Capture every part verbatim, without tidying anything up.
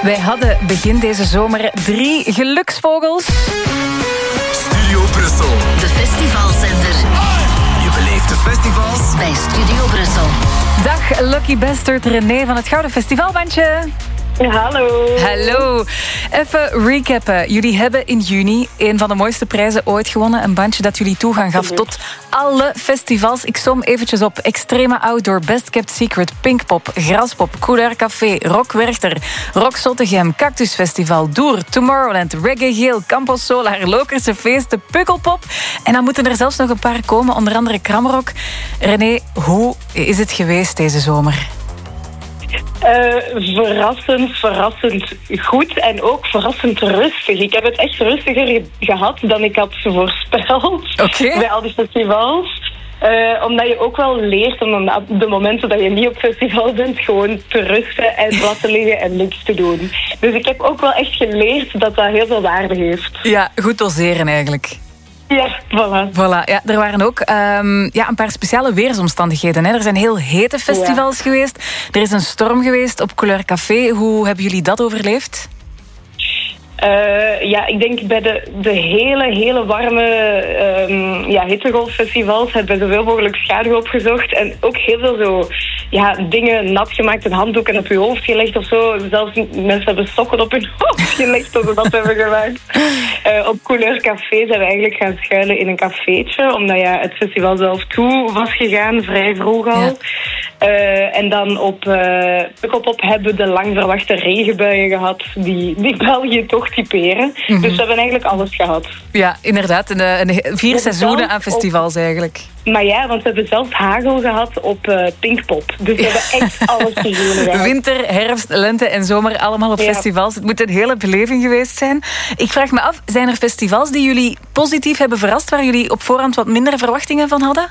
Wij hadden begin deze zomer drie geluksvogels. Studio Brussel. De festivalzender. Je beleeft de festivals bij Studio Brussel. Dag Lucky Bastard, René van het Gouden Festivalbandje. Hallo. Hallo. Even recappen. Jullie hebben in juni een van de mooiste prijzen ooit gewonnen. Een bandje dat jullie toegang gaf tot alle festivals. Ik som eventjes op. Extreme Outdoor, Best Kept Secret, Pinkpop, Graspop, Couleur Café, Rock Werchter, Rock Zottegem, Cactus Festival, Doer, Tomorrowland, Reggae Geel, Campus Solar, Lokerse Feesten, Pukkelpop. En dan moeten er zelfs nog een paar komen, onder andere Kramrock. René, hoe is het geweest deze zomer? Uh, verrassend, verrassend goed en ook verrassend rustig. Ik heb het echt rustiger ge- gehad dan ik had voorspeld okay. bij al die festivals. Uh, omdat je ook wel leert om op de momenten dat je niet op festival bent gewoon te rusten en plat te liggen en niks te doen. Dus ik heb ook wel echt geleerd dat dat heel veel waarde heeft. Ja, goed doseren eigenlijk. Ja, voilà. voilà. Ja, er waren ook um, ja, een paar speciale weersomstandigheden. Hè. Er zijn heel hete festivals ja. geweest. Er is een storm geweest op Couleur Café. Hoe hebben jullie dat overleefd? Uh, ja, ik denk bij de, de hele, hele warme um, ja, hittegolffestivals hebben we zoveel mogelijk schaduw opgezocht. En ook heel veel zo, ja, dingen nat gemaakt, een handdoek op je hoofd gelegd of zo. Zelfs mensen hebben sokken op hun hoofd gelegd dat ze dat hebben gemaakt. Uh, op Couleur Café zijn we eigenlijk gaan schuilen in een cafeetje, omdat ja, het festival zelf toe was gegaan, vrij vroeg al. Ja. Uh, en dan op uh, Pukkelpop hebben we de lang verwachte regenbuien gehad, die, die België toch typeren. Mm-hmm. Dus we hebben eigenlijk alles gehad. Ja, inderdaad. Een, een vier seizoenen aan festivals op, eigenlijk. Maar ja, want we hebben zelfs hagel gehad op uh, Pinkpop. Dus we ja. hebben echt alles gezien gehad. Winter, herfst, lente en zomer allemaal op ja. festivals. Het moet een hele beleving geweest zijn. Ik vraag me af, zijn er festivals die jullie positief hebben verrast, waar jullie op voorhand wat minder verwachtingen van hadden?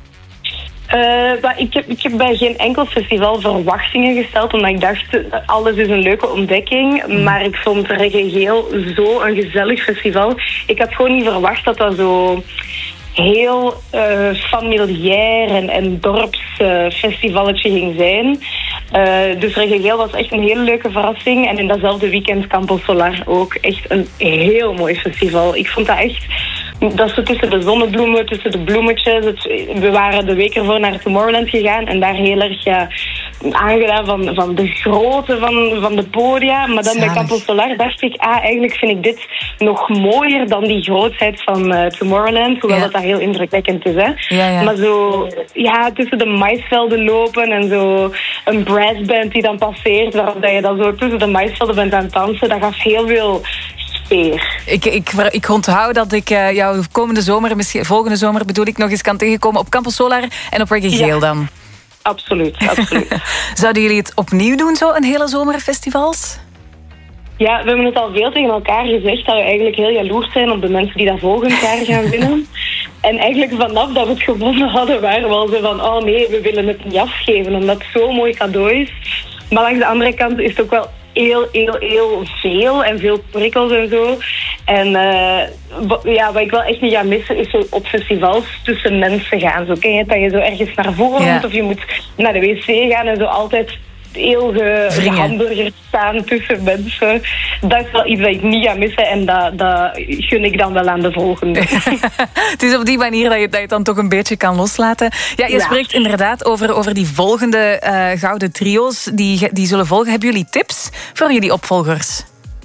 Uh, maar ik, heb, ik heb bij geen enkel festival verwachtingen gesteld, omdat ik dacht, alles is een leuke ontdekking. Mm. Maar ik vond Reggae Geel zo een gezellig festival. Ik had gewoon niet verwacht dat dat zo heel uh, familiair en, en dorpsfestivalletje uh, ging zijn. Uh, dus Reggae Geel was echt een hele leuke verrassing. En in datzelfde weekend Campus Solar ook echt een heel mooi festival. Ik vond dat echt... Dat is tussen de zonnebloemen, tussen de bloemetjes. Het, we waren de week ervoor naar Tomorrowland gegaan en daar heel erg ja, aangedaan van, van de grootte van, van de podia. Maar dan Zalig. Bij Campus Solar dacht ik, ah, eigenlijk vind ik dit nog mooier dan die grootheid van uh, Tomorrowland. Hoewel ja. dat, dat heel indrukwekkend is. Hè? Ja, ja. Maar zo, ja, tussen de maisvelden lopen en zo een brassband die dan passeert, waarop je dan zo tussen de maisvelden bent aan het dansen, dat gaf heel veel... Ik, ik, ik onthoud dat ik uh, jou komende zomer, misschien volgende zomer bedoel ik, nog eens kan tegenkomen op Campus Solar en op Reggae Geel ja, dan. Absoluut, absoluut. Zouden jullie het opnieuw doen, zo een hele zomerfestivals? Ja, we hebben het al veel tegen elkaar gezegd dat we eigenlijk heel jaloers zijn op de mensen die dat volgend jaar gaan winnen. En eigenlijk vanaf dat we het gewonnen hadden, waren we al zo van, oh nee, we willen het niet afgeven, omdat het zo'n mooi cadeau is. Maar langs de andere kant is het ook wel heel, heel, heel veel en veel prikkels en zo. En uh, ja, wat ik wel echt niet ga missen is zo op festivals tussen mensen gaan. Zo ken je het, dat je zo ergens naar voren ja. moet of je moet naar de wc gaan en zo altijd heel gehamburgerd staan tussen mensen. Dat is wel iets dat ik niet ga missen en dat, dat gun ik dan wel aan de volgende. Het is op die manier dat je, dat je het dan toch een beetje kan loslaten. Ja, je ja. spreekt inderdaad over, over die volgende uh, gouden trio's die, die zullen volgen. Hebben jullie tips voor jullie opvolgers?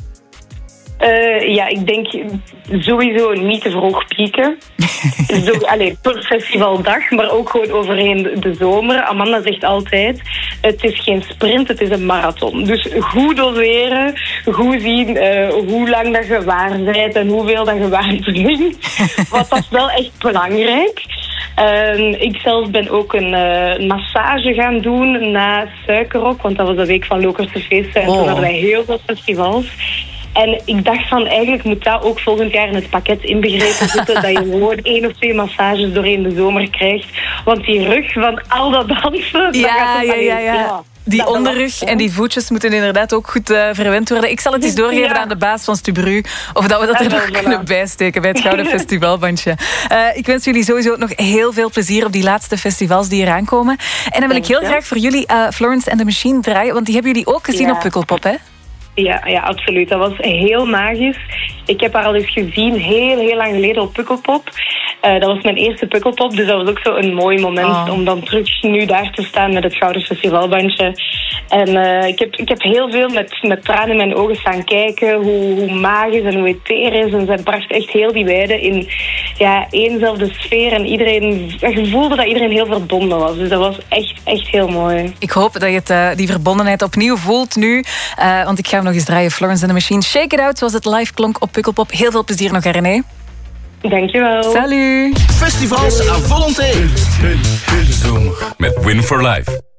Uh, ja, ik denk sowieso niet te vroeg pieken. Zo, allee, per festivaldag, maar ook gewoon overheen de zomer. Amanda zegt altijd, het is geen sprint, het is een marathon. Dus goed doseren, goed zien uh, hoe lang dat je waar bent en hoeveel dat je waar drinkt. Want dat is wel echt belangrijk. Uh, ik zelf ben ook een uh, massage gaan doen na Suikerrok, want dat was de week van Lokerse Feesten en oh. toen hadden wij heel veel festivals. En ik dacht van, eigenlijk moet dat ook volgend jaar in het pakket inbegrepen zitten, dat je gewoon één of twee massages doorheen de zomer krijgt. Want die rug van al dat dansen... Ja, dat ja, ja, ja. ja. Die onderrug en die voetjes moeten inderdaad ook goed uh, verwend worden. Ik zal het eens doorgeven ja. aan de baas van Stubru, of dat we dat er nog voilà. kunnen bijsteken bij het Gouden Festivalbandje. Uh, ik wens jullie sowieso nog heel veel plezier op die laatste festivals die eraan komen. En dan wil Dank ik heel je. graag voor jullie uh, Florence and the Machine draaien, want die hebben jullie ook gezien ja. op Pukkelpop, hè? Ja, ja, absoluut. Dat was heel magisch. Ik heb haar al eens gezien, heel, heel lang geleden op Pukkelpop. Uh, dat was mijn eerste Pukkelpop, dus dat was ook zo een mooi moment oh. om dan terug nu daar te staan met het Gouden Festivalbandje. En uh, ik, heb, ik heb heel veel met, met tranen in mijn ogen staan kijken, hoe, hoe magisch en hoe eter is. En zij bracht echt heel die weide in ja, éénzelfde sfeer. En iedereen, je voelde dat iedereen heel verbonden was. Dus dat was echt, echt heel mooi. Ik hoop dat je het, uh, die verbondenheid opnieuw voelt nu. Uh, want ik ga hem nog eens draaien. Florence and the Machine. Shake It Out, zoals het live klonk op Pukkelpop. Heel veel plezier nog, René. Dankjewel. Salut. Festivals à volonté. Zoom met Win for Life.